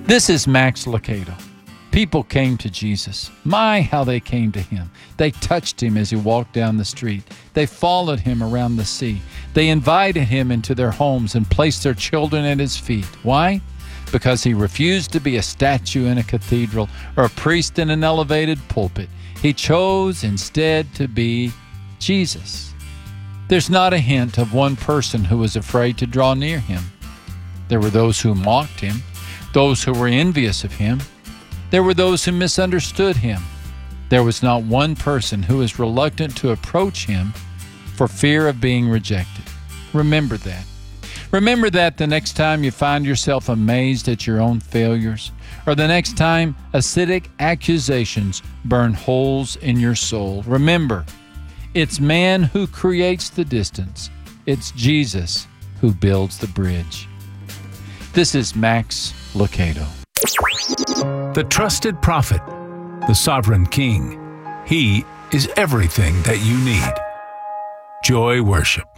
This is Max Lucado. People came to Jesus. My, how they came to him. They touched him as he walked down the street. They followed him around the sea. They invited him into their homes and placed their children at his feet. Why? Because he refused to be a statue in a cathedral or a priest in an elevated pulpit. He chose instead to be Jesus. There's not a hint of one person who was afraid to draw near him. There were those who mocked him, those who were envious of him. There were those who misunderstood him. There was not one person who was reluctant to approach him for fear of being rejected. Remember that. Remember that the next time you find yourself amazed at your own failures, or the next time acidic accusations burn holes in your soul. Remember, it's man who creates the distance. It's Jesus who builds the bridge. This is Max Lucado. The trusted prophet, the sovereign king. He is everything that you need. Joy Worship.